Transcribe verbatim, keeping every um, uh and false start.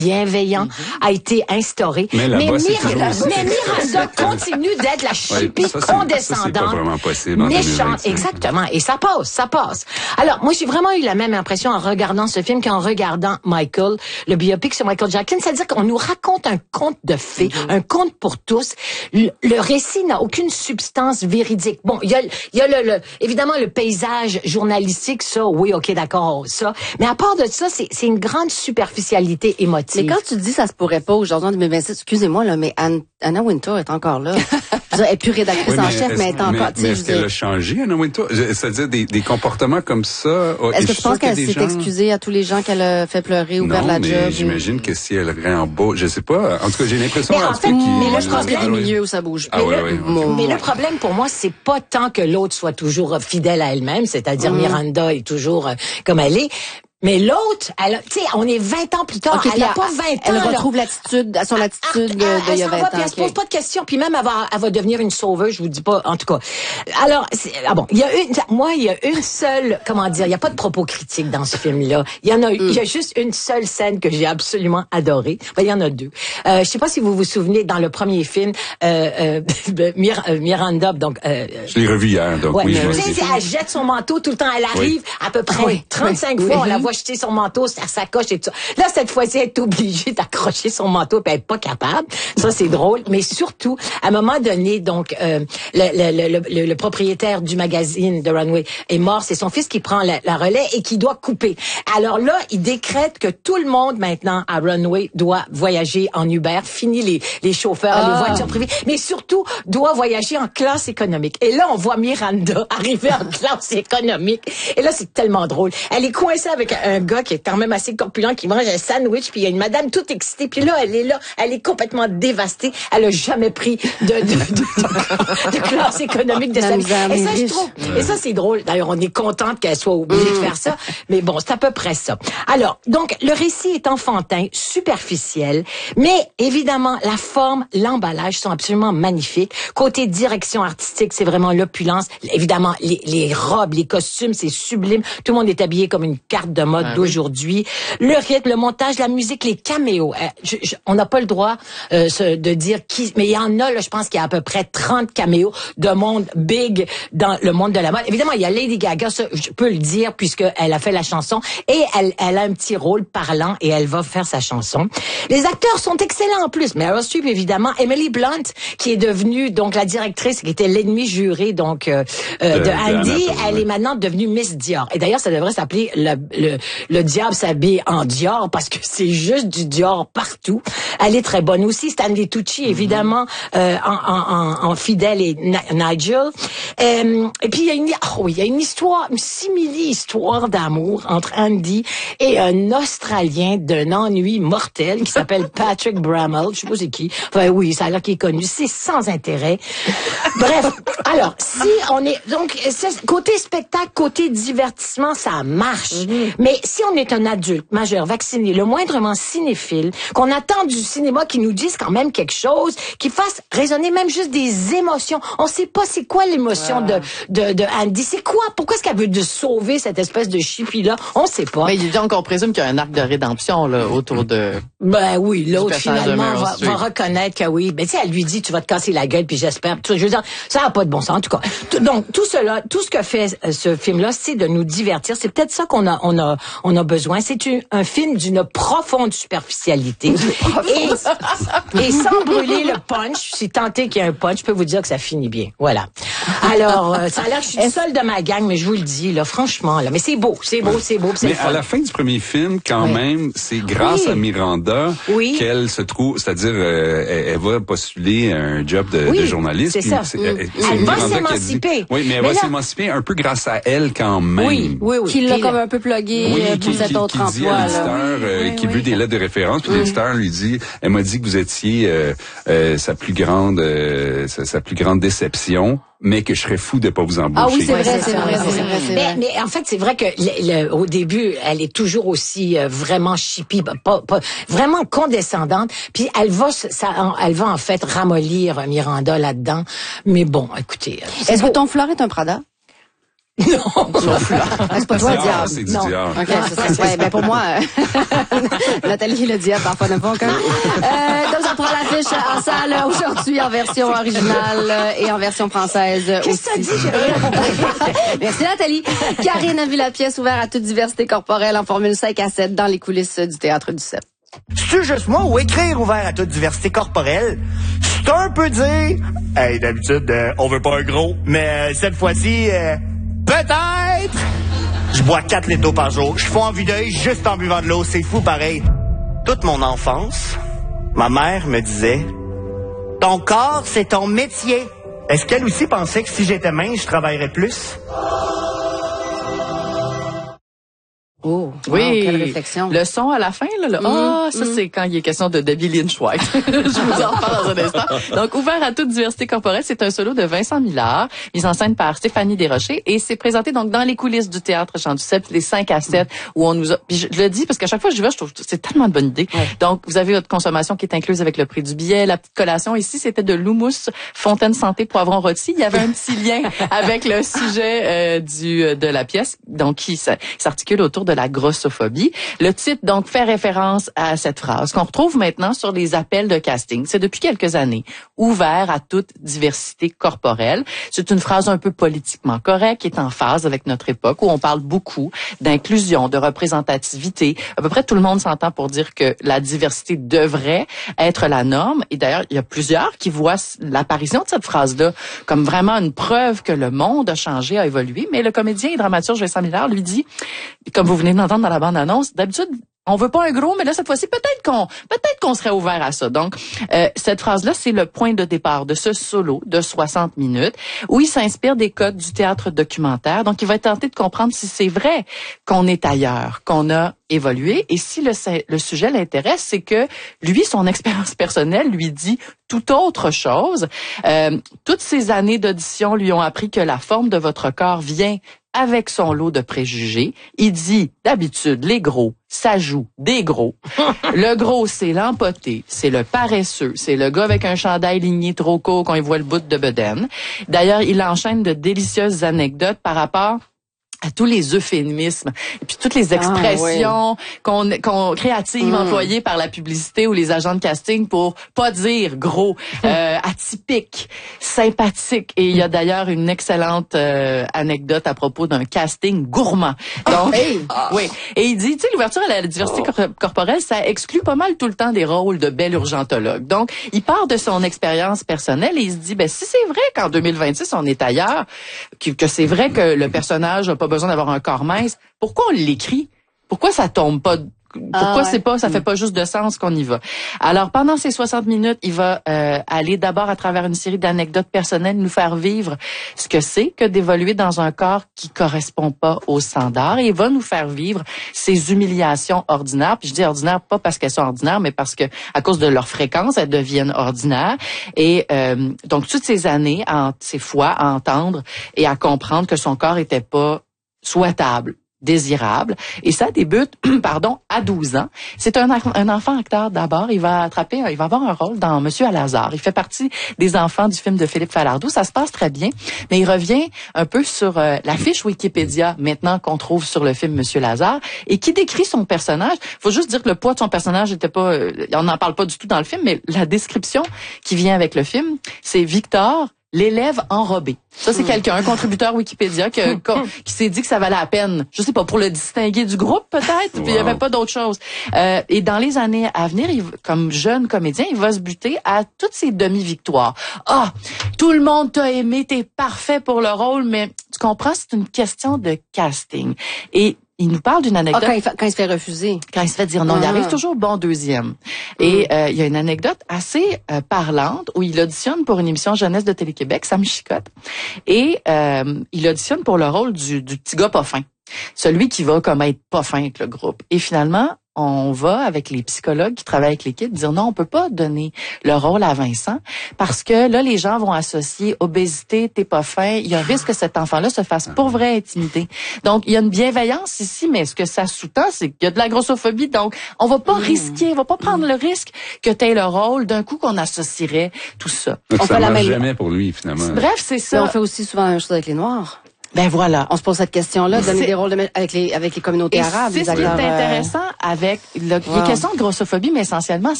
bienveillant mm-hmm. a été instauré. Mais, mais, Mir- mais Miranda continue d'être la chipie ouais, condescendante, ça, c'est pas vraiment possible, méchante. Exactement. Et ça passe, ça passe. Alors, moi, j'ai vraiment eu la même impression en regardant ce film qu'en regardant Michael, le biopic sur Michael Jackson. C'est-à-dire qu'on nous raconte un conte de fées, mm-hmm. un conte pour tous. Le, le récit n'a aucune substance véridique. Bon, il y a, il y a le, le, évidemment le paysage journalistique, ça, oui, ok, d'accord, ça. Mais à part de ça, c'est, c'est une grande superficialité émotive. Mais quand tu dis ça se pourrait pas aujourd'hui, mais ben, excusez-moi là, mais Anne, Anna Wintour est encore là. Elle est plus rédactrice oui, en chef, mais elle est encore. Mais, mais est-ce qu'elle a changé, Anna Wintour? C'est-à-dire des, des comportements comme ça. Est-ce que tu penses qu'elle s'est gens... excusée à tous les gens qu'elle a fait pleurer ou perdre la job? Non, mais j'imagine ou... que si elle réembauche, je sais pas. En tout cas, j'ai l'impression. Mais en fait, mais le problème, il y a des milieux où ça bouge. Ah, ouais, ouais, mais, mais le problème pour moi, c'est pas tant que l'autre soit toujours fidèle à elle-même, c'est-à-dire mm. Miranda est toujours comme elle est. Mais l'autre, elle, tu sais, on est vingt ans plus tard, okay, elle a pas vingt ans. Elle retrouve l'attitude, son attitude de, elle, de il y a vingt va, ans. Puis elle se pose pas de questions, puis même elle va, elle va devenir une sauveuse, je vous dis pas, en tout cas. Alors, ah bon, il y a une, moi, il y a une seule, comment dire, il y a pas de propos critiques dans ce film-là. Il y en a, mm. il y a juste une seule scène que j'ai absolument adorée. Ben, il y en a deux. Euh, je sais pas si vous vous souvenez, dans le premier film, euh, euh, Mir, euh Miranda, donc. Euh, je l'ai revu hier, donc ouais, oui. Mais, je sais, elle jette son manteau tout le temps, elle arrive oui. à peu près oui. trente-cinq oui. fois, oui. on la voit jeter son manteau. À sa coche et tout ça. Là, cette fois-ci, elle est obligée d'accrocher son manteau puis elle est pas capable. Ça, c'est drôle. Mais surtout, à un moment donné, donc, euh, le, le, le, le, le propriétaire du magazine de Runway est mort. C'est son fils qui prend la, la relais et qui doit couper. Alors là, il décrète que tout le monde, maintenant, à Runway, doit voyager en Uber. Fini les, les chauffeurs, ah. les voitures privées. Mais surtout, doit voyager en classe économique. Et là, on voit Miranda arriver en classe économique. Et là, c'est tellement drôle. Elle est coincée avec un gars qui est quand même assez corpulent, qui mange un sandwich, puis il y a une madame toute excitée, puis là, elle est là, elle est complètement dévastée. Elle a jamais pris de, de, de, de classe économique de sa vie. Et ça, je trouve, et ça, c'est drôle. D'ailleurs, on est contente qu'elle soit obligée mmh. de faire ça, mais bon, c'est à peu près ça. Alors, donc, le récit est enfantin, superficiel, mais évidemment, la forme, l'emballage sont absolument magnifiques. Côté direction artistique, c'est vraiment l'opulence. Évidemment, les, les robes, les costumes, c'est sublime. Tout le monde est habillé comme une carte de mode ah, d'aujourd'hui. Oui. Le rythme, le montage, la musique, les caméos. Euh, je, je, on n'a pas le droit euh, de dire qui, mais il y en a, là, je pense qu'il y a à peu près trente caméos de monde big dans le monde de la mode. Évidemment, il y a Lady Gaga, ça, je peux le dire, puisqu'elle a fait la chanson, et elle, elle a un petit rôle parlant, et elle va faire sa chanson. Les acteurs sont excellents en plus. Meryl Streep, évidemment. Emily Blunt, qui est devenue, donc, la directrice, qui était l'ennemi juré, donc, euh, euh, de, de Andy, de elle ouais. est maintenant devenue Miss Dior. Et d'ailleurs, ça devrait s'appeler le, le, le diable s'habille en Dior parce que c'est juste du Dior partout. Elle est très bonne aussi. Stanley Tucci, évidemment, mm-hmm. euh, en, en, en fidèle et Nigel. Euh, et puis, il y a une, oh oui, il y a une histoire, une simili-histoire d'amour entre Andy et un Australien d'un ennui mortel qui s'appelle Patrick Bramall. Je sais pas c'est qui. Enfin, oui, ça a l'air qu'il est connu. C'est sans intérêt. Bref. Alors, si on est, donc, côté spectacle, côté divertissement, ça marche. Mm-hmm. Mais si on est un adulte, majeur, vacciné, le moindrement cinéphile, qu'on attend du cinéma qui nous dise quand même quelque chose, qui fasse résonner même juste des émotions. On sait pas c'est quoi l'émotion ouais. de, de, de Andy. C'est quoi? Pourquoi est-ce qu'elle veut de sauver cette espèce de chippie-là? On sait pas. Mais donc, on présume qu'il y a un arc de rédemption, là, autour de... Ben oui, l'autre, finalement, va, va reconnaître que oui. Ben, tu sais, elle lui dit, tu vas te casser la gueule, puis j'espère. Je veux dire, ça n'a pas de bon sens, en tout cas. Donc, tout cela, tout ce que fait ce film-là, c'est de nous divertir. C'est peut-être ça qu'on a, on a, on a besoin. C'est une, un film d'une profonde superficialité. et, et sans brûler le punch, si tant est qu'il y a un punch, je peux vous dire que ça finit bien. Voilà. Alors, euh, ça a l'air que je suis seule de ma gang, mais je vous le dis, là, franchement, là. Mais c'est beau, c'est beau, c'est beau, c'est Mais fun. à la fin du premier film, quand oui. même, c'est grâce oui. à Miranda oui. qu'elle se trouve, c'est-à-dire, euh, elle, elle va postuler un job de, oui, de journaliste. C'est ça. C'est, mm. c'est elle Miranda va s'émanciper. Dit, oui, mais elle mais va là... s'émanciper un peu grâce à elle quand même. Oui, oui, oui. Qui l'a comme un peu plugué oui, pour qui, cet qui, autre qui emploi. Dit à l'éditeur, oui, euh, oui, qui oui. veut des lettres de référence, puis oui. l'éditeur lui dit, elle m'a dit que vous étiez euh, euh, sa plus grande, euh, sa, sa plus grande déception. Mais que je serais fou de pas vous embaucher. Ah oui, c'est vrai, c'est, c'est vrai, c'est vrai, c'est mais, vrai. Mais en fait, c'est vrai que le, le, au début, elle est toujours aussi euh, vraiment chippie, pas, pas, vraiment condescendante. Puis elle va, ça, elle va en fait ramollir Miranda là-dedans. Mais bon, écoutez. Est-ce beau. que ton fleur est un Prada? Non. Ah, c'est pas toi, Dior, diable. c'est du Non. Dior. OK, c'est ça. Ouais, ben pour moi, euh, Nathalie, le diable, parfois n'a pas encore. Euh, donc, j'en prends l'affiche en salle aujourd'hui en version originale et en version française Qu'est-ce aussi. que ça dit? J'ai rien compris. Merci Nathalie. Karine a vu la pièce ouverte à toute diversité corporelle en formule cinq à sept dans les coulisses du Théâtre du Sept. C'est juste moi ou écrire ouvert à toute diversité corporelle? C'est un peu dire, hey, d'habitude, euh, on veut pas un gros, mais euh, cette fois-ci, euh, peut-être! Je bois quatre litres d'eau par jour. Je fais en vue d'œil juste en buvant de l'eau. C'est fou pareil. Toute mon enfance, ma mère me disait, ton corps, c'est ton métier. Est-ce qu'elle aussi pensait que si j'étais mince, je travaillerais plus? Oh, Oui, wow, quelle réflexion. Le son à la fin, là, le Mm, ah, ça mm. c'est quand il est question de Debbie Lynch White. Je vous en reparle dans un instant. Donc, ouvert à toute diversité corporelle, c'est un solo de Vincent Millard, mise en scène par Stéphanie Desrochers, et c'est présenté donc dans les coulisses du Théâtre Jean Duceppe, les cinq à sept, où on nous a, puis je, je le dis parce qu'à chaque fois que je vais, je trouve que c'est tellement de bonne idée. Ouais. Donc, vous avez votre consommation qui est incluse avec le prix du billet, la petite collation ici, c'était de l'houmous Fontaine Santé Poivron Rôti. Il y avait un petit lien avec le sujet euh, du de la pièce, donc qui s'articule autour de la grossophobie. Le titre, donc, fait référence à cette phrase qu'on retrouve maintenant sur les appels de casting. C'est depuis quelques années. Ouvert à toute diversité corporelle. C'est une phrase un peu politiquement correcte qui est en phase avec notre époque où on parle beaucoup d'inclusion, de représentativité. À peu près tout le monde s'entend pour dire que la diversité devrait être la norme. Et d'ailleurs, il y a plusieurs qui voient l'apparition de cette phrase-là comme vraiment une preuve que le monde a changé, a évolué. Mais le comédien et dramaturge Vincent Millard lui dit, comme vous venez d'entendre dans la bande-annonce, d'habitude, on veut pas un gros, mais là, cette fois-ci, peut-être qu'on, peut-être qu'on serait ouvert à ça. Donc, euh, cette phrase-là, c'est le point de départ de ce solo de soixante minutes où il s'inspire des codes du théâtre documentaire. Donc, il va tenter de comprendre si c'est vrai qu'on est ailleurs, qu'on a évolué. Et si le, le sujet l'intéresse, c'est que lui, son expérience personnelle lui dit tout autre chose. Euh, toutes ces années d'audition lui ont appris que la forme de votre corps vient avec son lot de préjugés. Il dit, d'habitude, les gros, ça joue des gros. Le gros, c'est l'empoté, c'est le paresseux, c'est le gars avec un chandail ligné trop court quand il voit le bout de bedaine. D'ailleurs, il enchaîne de délicieuses anecdotes par rapport à tous les euphémismes et puis toutes les expressions ah, oui. qu'on, qu'on créatives mm. employées par la publicité ou les agents de casting pour pas dire gros, euh, atypique, sympathique. Et il y a d'ailleurs une excellente euh, anecdote à propos d'un casting gourmand. Donc, hey. oui. Et il dit, tu sais, l'ouverture à la diversité oh. corporelle, ça exclut pas mal tout le temps des rôles de bel urgentologue. Donc, il part de son expérience personnelle et il se dit, ben si c'est vrai qu'en deux mille vingt-six on est ailleurs, que, que c'est vrai que le personnage a pas besoin d'avoir un corps mince, pourquoi on l'écrit? Pourquoi ça tombe pas? Pourquoi ah ouais. c'est pas, ça fait pas juste de sens qu'on y va? Alors, pendant ces soixante minutes, il va euh, aller d'abord à travers une série d'anecdotes personnelles, nous faire vivre ce que c'est que d'évoluer dans un corps qui correspond pas aux standards. Et il va nous faire vivre ces humiliations ordinaires. Puis je dis ordinaires pas parce qu'elles sont ordinaires, mais parce que à cause de leur fréquence, elles deviennent ordinaires. Et euh, donc, toutes ces années, à, ces fois, à entendre et à comprendre que son corps était pas souhaitable, désirable. Et ça débute, pardon, à douze ans. C'est un, un enfant acteur d'abord. Il va attraper, il va avoir un rôle dans Monsieur à Lazare. Il fait partie des enfants du film de Philippe Falardeau. Ça se passe très bien, mais il revient un peu sur euh, la fiche Wikipédia maintenant qu'on trouve sur le film Monsieur Lazare et qui décrit son personnage. Faut juste dire que le poids de son personnage était pas, euh, on n'en parle pas du tout dans le film, mais la description qui vient avec le film, c'est Victor, l'élève enrobé. Ça, c'est quelqu'un, un contributeur Wikipédia qui, qui s'est dit que ça valait la peine, je sais pas, pour le distinguer du groupe peut-être, wow. Puis il y avait pas d'autre chose. Euh, et dans les années à venir, il, comme jeune comédien, il va se buter à toutes ces demi-victoires. Ah, tout le monde t'a aimé, t'es parfait pour le rôle, mais tu comprends, c'est une question de casting. Et il nous parle d'une anecdote. Ah, quand, il fa- quand il se fait refuser. Quand il se fait dire non, ah. il arrive toujours bon deuxième. Et euh, il y a une anecdote assez euh, parlante où il auditionne pour une émission jeunesse de Télé-Québec, ça me chicote. Et euh, il auditionne pour le rôle du, du petit gars pas fin. Celui qui va comme être pas fin avec le groupe. Et finalement, on va, avec les psychologues qui travaillent avec l'équipe, dire non, on peut pas donner le rôle à Vincent parce que là, les gens vont associer obésité, t'es pas fin. Il y a un risque que cet enfant-là se fasse pour vrai intimider. Donc, il y a une bienveillance ici, mais ce que ça sous-tend, c'est qu'il y a de la grossophobie. Donc, on va pas mmh. risquer, on va pas prendre mmh. le risque que t'aies le rôle d'un coup qu'on associerait tout ça. Donc, on ça fait marche la même... jamais pour lui, finalement. Bref, c'est ça. Mais on fait aussi souvent la même chose avec les Noirs. Ben voilà. On se pose cette question-là, donner C'est- des rôles de, avec les avec les communautés Et arabes. c'est les ce qui est acteurs, euh, intéressant avec le, les wow. questions de grossophobie, mais essentiellement,